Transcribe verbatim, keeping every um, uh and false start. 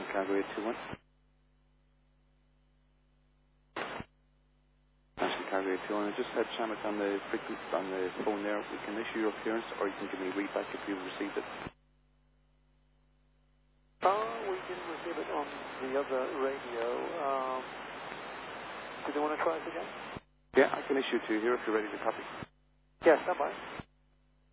Chicago eight two one. Chicago eight two one. I just had Shamit on the frequency on the phone there. We can issue your clearance, or you can give me a read back if you've received it. Oh, we didn't receive it on the other radio. Um, do they want to try it again? Yeah, I can issue it to you here if you're ready to copy. Yes, am I?